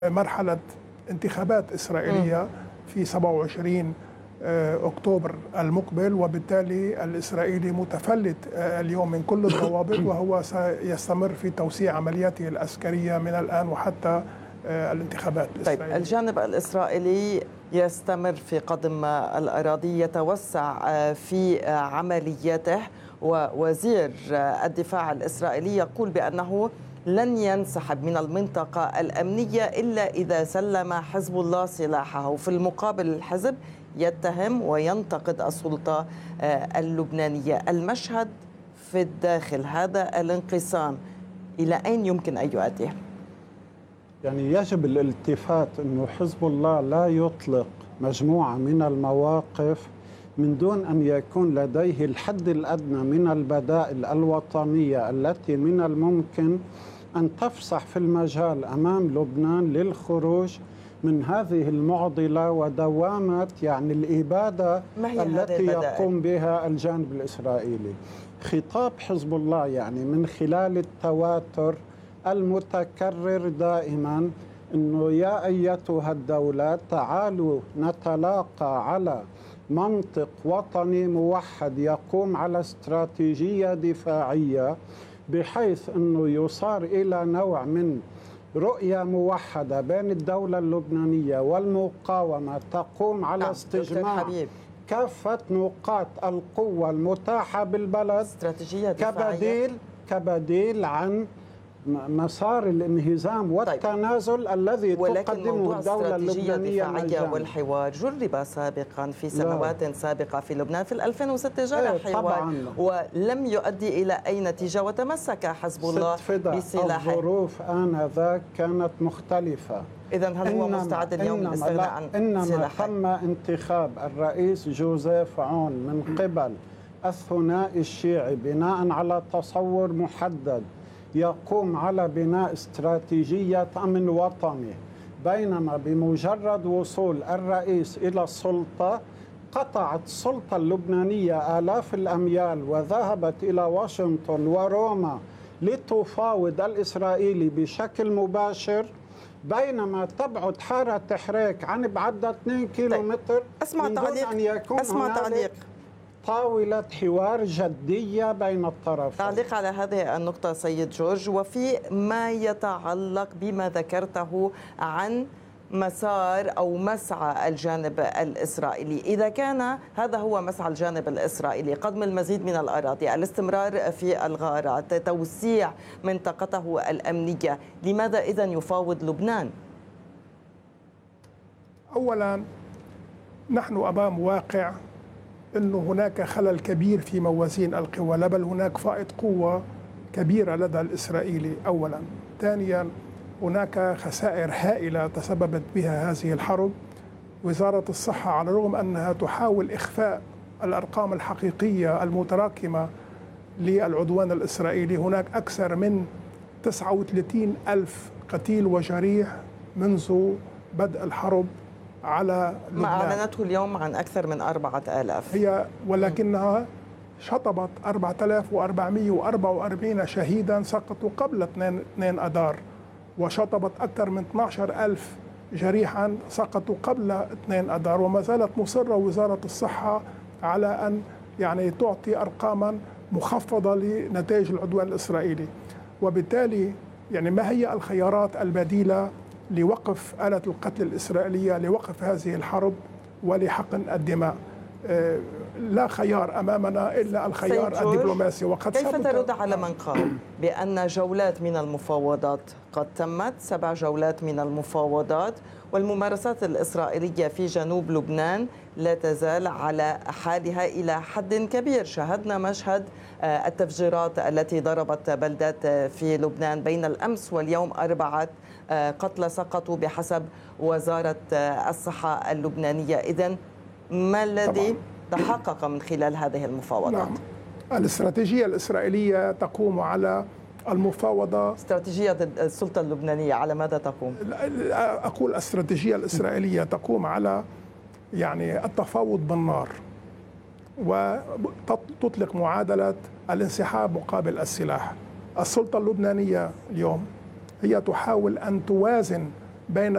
مرحلة انتخابات إسرائيلية في 27 أكتوبر المقبل، وبالتالي الإسرائيلي متفلت اليوم من كل الضوابط، وهو سيستمر في توسيع عملياته العسكرية من الآن وحتى الانتخابات الإسرائيلية. طيب، الجانب الإسرائيلي يستمر في قضم الأراضي، يتوسع في عملياته، ووزير الدفاع الإسرائيلي يقول بأنه لن ينسحب من المنطقة الأمنية إلا إذا سلم حزب الله سلاحه. في المقابل الحزب يتهم وينتقد السلطة اللبنانية. المشهد في الداخل، هذا الانقسام إلى أين يمكن أن يؤدي؟ يعني يجب الالتفات أنه حزب الله لا يطلق مجموعة من المواقف من دون أن يكون لديه الحد الأدنى من البدائل الوطنية التي من الممكن أن تفسح في المجال أمام لبنان للخروج من هذه المعضلة ودوامة يعني الإبادة التي يقوم بها الجانب الإسرائيلي. خطاب حزب الله يعني من خلال التواتر المتكرر دائما أنه يا أيتها الدولة تعالوا نتلاقى على منطق وطني موحد يقوم على استراتيجية دفاعية، بحيث أنه يصار إلى نوع من رؤية موحدة بين الدولة اللبنانية والمقاومة تقوم على استجماع كافة نقاط القوة المتاحة بالبلد كبديل عن مسار الانهزام والتنازل الذي تقدمه الدولة اللبنانية الدفاعية والحوار جرب سابقا في سنوات سابقة في لبنان. في 2006 جرى حوار ولم يؤدي إلى أي نتيجة، وتمسك حزب الله بسلاحه. الظروف آنذاك كانت مختلفة. إذن هل هو مستعد اليوم للاستغناء عن سلاحه؟ تم انتخاب الرئيس جوزيف عون من قبل الثنائي الشيعي بناء على تصور محدد يقوم على بناء استراتيجية أمن وطني، بينما بمجرد وصول الرئيس إلى السلطة قطعت السلطة اللبنانية آلاف الأميال وذهبت إلى واشنطن وروما لتفاوض الإسرائيلي بشكل مباشر، بينما تبعد حارة حريك عن بعد 2 كيلومتر من دون أن يكون هنالك طاولة حوار جدية بين الطرفين. تعليق على هذه النقطة سيد جورج، وفي ما يتعلق بما ذكرته عن مسار أو مسعى الجانب الإسرائيلي، إذا كان هذا هو مسعى الجانب الإسرائيلي، قضم المزيد من الأراضي، الاستمرار في الغارات، توسيع منطقته الأمنية، لماذا إذن يفاوض لبنان؟ أولا، نحن أمام واقع أنه هناك خلل كبير في موازين القوى، لا بل هناك فائض قوة كبيرة لدى الإسرائيلي أولا. ثانيا، هناك خسائر هائلة تسببت بها هذه الحرب. وزارة الصحة على الرغم أنها تحاول إخفاء الأرقام الحقيقية المتراكمة للعدوان الإسرائيلي، هناك أكثر من 39 ألف قتيل وجريح منذ بدء الحرب على لبنان. ما أعلنته اليوم عن أكثر من 4000 هي، ولكنها شطبت 4444 شهيدا سقطوا قبل 2 أذار، وشطبت أكثر من 12,000 جريحا سقطوا قبل 2 أذار، وما زالت مصرة وزارة الصحة على أن يعني تعطي أرقاما مخفضة لنتائج العدوان الإسرائيلي. وبالتالي يعني ما هي الخيارات البديلة لوقف آلة القتل الإسرائيلية، لوقف هذه الحرب ولحقن الدماء؟ لا خيار أمامنا إلا الخيار الدبلوماسي. وقد كيف ترد على من قال بأن جولات من المفاوضات قد تمت، 7 جولات من المفاوضات، والممارسات الإسرائيلية في جنوب لبنان لا تزال على حالها إلى حد كبير؟ شاهدنا مشهد التفجيرات التي ضربت بلدات في لبنان بين الأمس واليوم، 4 قتلى سقطوا بحسب وزارة الصحة اللبنانية. إذن ما الذي تحقق من خلال هذه المفاوضات؟ نعم. الاستراتيجية الإسرائيلية تقوم على المفاوضة. استراتيجية السلطة اللبنانية على ماذا تقوم؟ أقول الاستراتيجية الإسرائيلية تقوم على يعني التفاوض بالنار، وتطلق معادلة الانسحاب مقابل السلاح. السلطة اللبنانية اليوم هي تحاول أن توازن بين